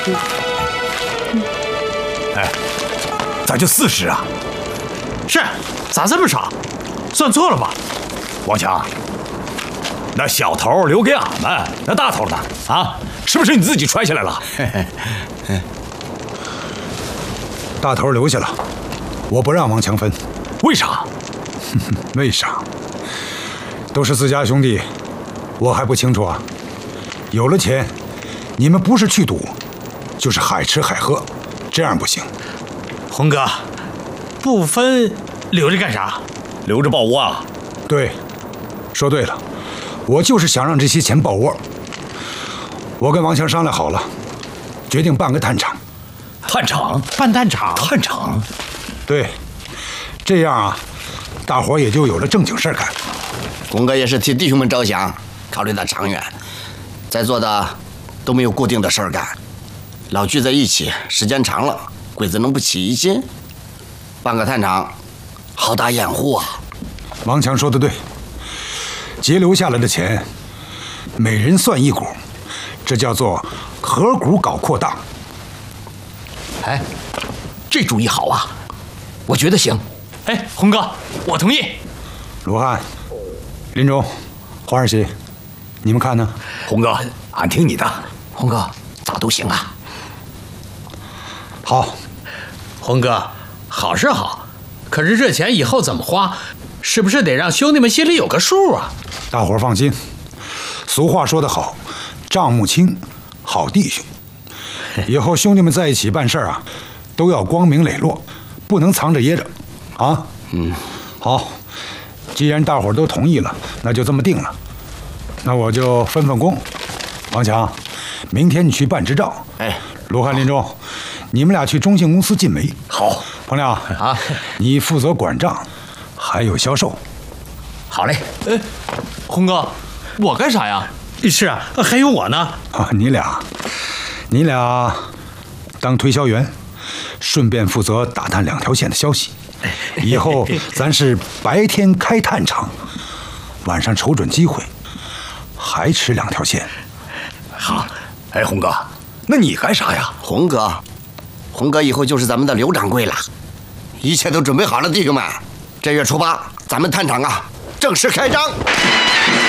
哎，咋就40啊？ 是，咋这么少？算错了吧？ 王强，那小头留给俺们，那大头呢？啊，是不是你自己揣起来了？ 大头留下了，我不让王强分。 为啥？ 为啥？都是自家兄弟，我还不清楚啊。有了钱，你们不是去赌，就是海吃海喝，这样不行。 红哥，不分留着干啥？ 留着抱窝啊？ 对，说对了，我就是想让这些钱抱窝。我跟王强商量好了，决定办个炭厂。 炭厂？ 办炭厂？ 炭厂？ 对，这样啊，大伙也就有了正经事儿干。 红哥也是替弟兄们着想，考虑的长远，在座的都没有固定的事儿干，老聚在一起，时间长了，鬼子能不起疑心？办个炭厂，好打掩护啊！ 王强说的对，节留下来的钱，每人算1股，这叫做合股搞扩大。 哎，这主意好啊，我觉得行。 哎，红哥，我同意。 罗汉、林中、黄二喜，你们看呢？ 红哥，俺听你的。 红哥，咋都行啊。 好， 红哥，好是好，可是这钱以后怎么花，是不是得让兄弟们心里有个数啊？ 大伙儿放心，俗话说得好，账目清，好弟兄。以后兄弟们在一起办事儿啊，都要光明磊落，不能藏着掖着，啊？好，既然大伙儿都同意了，那就这么定了。那我就分工。王强，明天你去办执照。 哎， 罗汉、林中，你们俩去中信公司进煤。 好， 彭亮啊，你负责管账，还有销售。 好嘞。 红哥，我干啥呀？是啊，还有我呢。 啊，你俩当推销员，顺便负责打探2条线的消息。以后咱是白天开炭厂，晚上瞅准机会，还吃2条线。 好。哎，红哥，那你干啥呀？ 红哥以后就是咱们的刘掌柜了。一切都准备好了，弟兄们，这月初8，咱们炭厂啊正式开张。